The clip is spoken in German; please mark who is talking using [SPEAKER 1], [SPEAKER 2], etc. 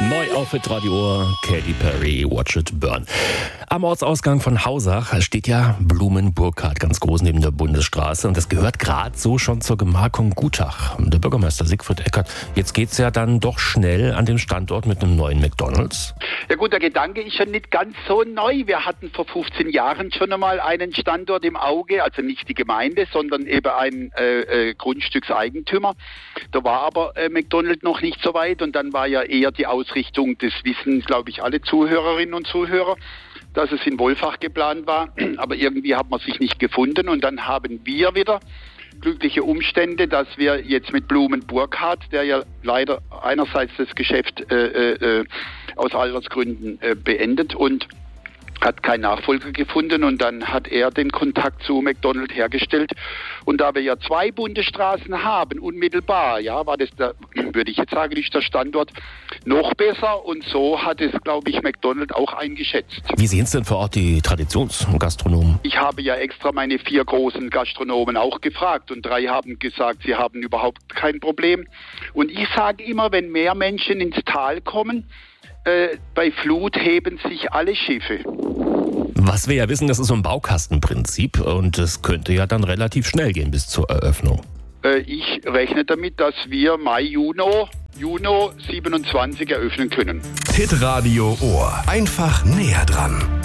[SPEAKER 1] Neu auf Hitradio Ohr, Katy Perry, Watch It Burn. Am Ortsausgang von Hausach steht ja Blumen-Burkhardt ganz groß neben der Bundesstraße und das gehört gerade so schon zur Gemarkung Gutach. Der Bürgermeister Siegfried Eckert, jetzt geht's ja dann doch schnell an dem Standort mit einem neuen McDonald's.
[SPEAKER 2] Ja gut, der Gedanke ist ja nicht ganz so neu. Wir hatten vor 15 Jahren schon einmal einen Standort im Auge, also nicht die Gemeinde, sondern eben ein Grundstückseigentümer. Da war aber McDonald's noch nicht so weit und dann war ja eher die Ausrichtung, das wissen, glaube ich, alle Zuhörerinnen und Zuhörer, dass es in Wolfach geplant war, aber irgendwie hat man sich nicht gefunden und dann haben wir wieder glückliche Umstände, dass wir jetzt mit Blumen-Burkhardt, der ja leider einerseits das Geschäft aus Altersgründen beendet und hat keinen Nachfolger gefunden und dann hat er den Kontakt zu McDonald's hergestellt. Und da wir ja 2 Bundesstraßen haben, unmittelbar, ja, war das, würde ich jetzt sagen, ist der Standort noch besser und so hat es, glaube ich, McDonald's auch eingeschätzt.
[SPEAKER 1] Wie sehen es denn vor Ort die Traditionsgastronomen?
[SPEAKER 2] Ich habe ja extra meine 4 großen Gastronomen auch gefragt und 3 haben gesagt, sie haben überhaupt kein Problem. Und ich sage immer, wenn mehr Menschen ins Tal kommen, bei Flut heben sich alle Schiffe.
[SPEAKER 1] Was wir ja wissen, das ist so ein Baukastenprinzip und es könnte ja dann relativ schnell gehen bis zur Eröffnung.
[SPEAKER 2] Ich rechne damit, dass wir Mai, Juni 27 eröffnen können.
[SPEAKER 3] Hitradio Ohr. Einfach näher dran.